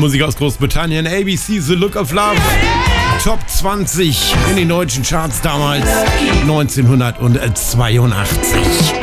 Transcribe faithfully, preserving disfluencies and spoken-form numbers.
Musik aus Großbritannien. A B C, The Look of Love. Top zwanzig in den deutschen Charts damals. neunzehnhundertzweiundachtzig.